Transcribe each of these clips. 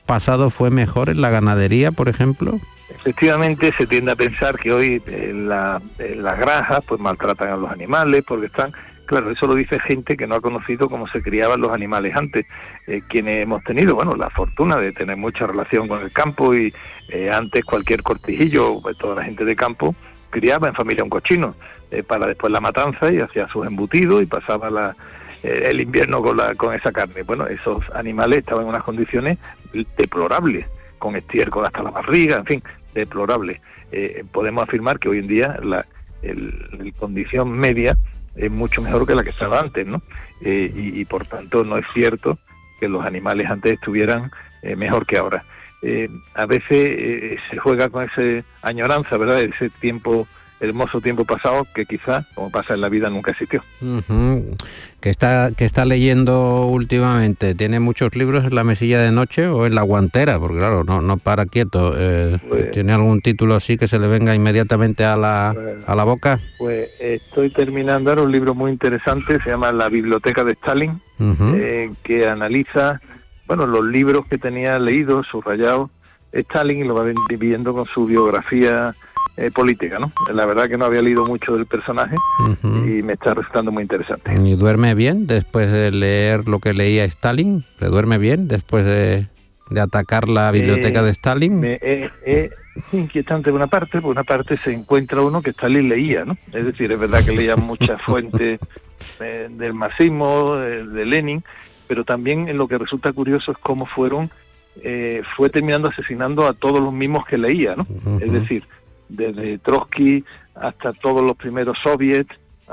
pasado fue mejor en la ganadería, por ejemplo? Efectivamente, se tiende a pensar que hoy las granjas pues maltratan a los animales porque están... Claro, eso lo dice gente que no ha conocido cómo se criaban los animales antes. Quienes hemos tenido, bueno, la fortuna de tener mucha relación con el campo y antes cualquier cortijillo, pues toda la gente de campo criaba en familia un cochino para después la matanza y hacía sus embutidos y pasaba el invierno con esa carne. Bueno, esos animales estaban en unas condiciones deplorables, con estiércol hasta la barriga, en fin, deplorables. Podemos afirmar que hoy en día la condición media es mucho mejor que la que estaba antes, ¿no? Y por tanto no es cierto que los animales antes estuvieran mejor que ahora. A veces se juega con esa añoranza, ¿verdad? Ese hermoso tiempo pasado que quizás, como pasa en la vida, nunca existió. Uh-huh. ¿Qué está leyendo últimamente? ¿Tiene muchos libros en la mesilla de noche o en la guantera? Porque claro, no para quieto. ¿Tiene algún título así que se le venga inmediatamente a la boca? Pues estoy terminando ahora un libro muy interesante, se llama La biblioteca de Stalin, uh-huh. Que analiza, bueno, los libros que tenía leídos, subrayados, Stalin, y lo va viviendo con su biografía política, ¿no? La verdad que no había leído mucho del personaje, uh-huh. Y me está resultando muy interesante. ¿Y duerme bien después de leer lo que leía Stalin? ¿Le duerme bien después de atacar la biblioteca de Stalin? Es inquietante por una parte se encuentra uno que Stalin leía, ¿no? Es decir, es verdad que leía muchas fuentes del marxismo, de Lenin, pero también en lo que resulta curioso es cómo fue terminando asesinando a todos los mismos que leía, ¿no? Uh-huh. Es decir, desde Trotsky hasta todos los primeros soviets,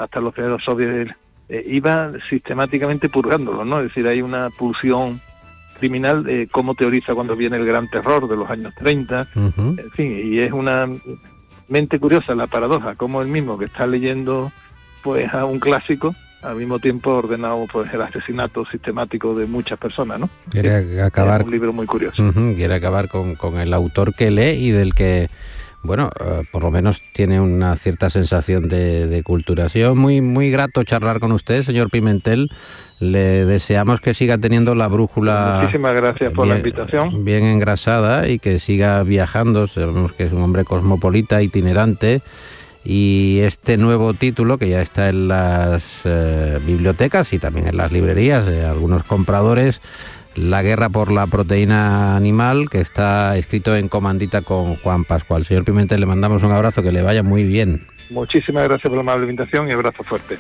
iba sistemáticamente purgándolos, ¿no? Es decir, hay una pulsión criminal, cómo teoriza cuando viene el gran terror de los años 30, uh-huh. En fin, y es una mente curiosa la paradoja, como el mismo que está leyendo pues a un clásico, al mismo tiempo ordenado pues el asesinato sistemático de muchas personas, ¿no? Quiere acabar, es un libro muy curioso. Uh-huh, quiere acabar con el autor que lee y del que, bueno, por lo menos tiene una cierta sensación de cultura. Ha sido muy, muy grato charlar con usted, señor Pimentel. Le deseamos que siga teniendo la brújula. Muchísimas gracias por la invitación. Bien engrasada y que siga viajando. Sabemos que es un hombre cosmopolita, itinerante. Y este nuevo título, que ya está en las bibliotecas y también en las librerías de algunos compradores, La guerra por la proteína animal, que está escrito en comandita con Juan Pascual. Señor Pimentel, le mandamos un abrazo, que le vaya muy bien. Muchísimas gracias por la amable invitación y abrazo fuerte.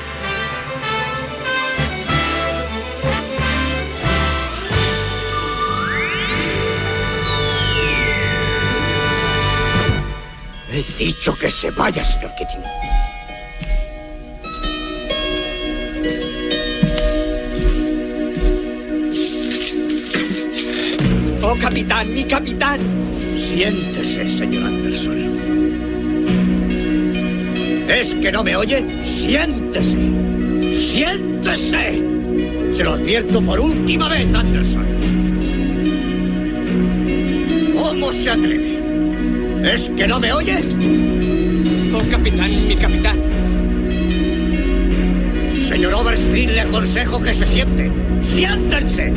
He dicho que se vaya, señor Keating. ¡Oh, capitán, mi capitán! Siéntese, señor Anderson. ¿Es que no me oye? ¡Siéntese! ¡Siéntese! Se lo advierto por última vez, Anderson. ¿Cómo se atreve? ¿Es que no me oye? ¡Oh, capitán, mi capitán! Señor Overstreet, le aconsejo que se siente. ¡Siéntense!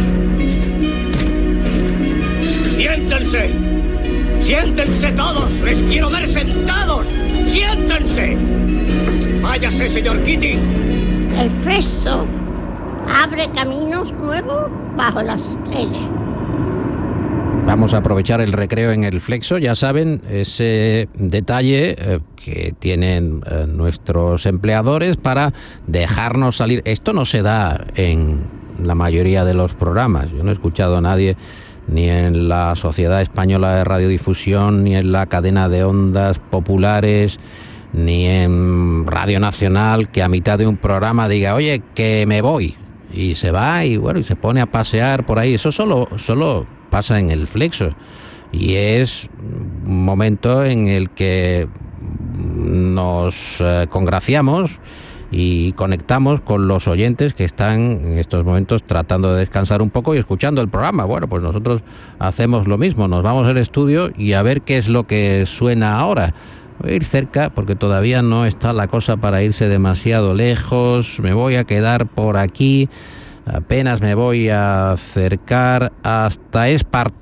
¡Siéntense! ¡Siéntense todos! ¡Les quiero ver sentados! ¡Siéntense! ¡Váyase, señor Keating! El Flexo abre caminos nuevos bajo las estrellas. Vamos a aprovechar el recreo en el Flexo, ya saben, ese detalle que tienen nuestros empleadores para dejarnos salir. Esto no se da en la mayoría de los programas. Yo no he escuchado a nadie, ni en la Sociedad Española de Radiodifusión, ni en la cadena de ondas populares, ni en Radio Nacional, que a mitad de un programa diga, oye, que me voy, y se va y bueno, y se pone a pasear por ahí. Eso solo pasa en el Flexo, y es un momento en el que nos congraciamos y conectamos con los oyentes que están en estos momentos tratando de descansar un poco y escuchando el programa. Bueno, pues nosotros hacemos lo mismo, nos vamos al estudio y a ver qué es lo que suena ahora. Voy a ir cerca porque todavía no está la cosa para irse demasiado lejos. Me voy a quedar por aquí, apenas me voy a acercar hasta Espartaco.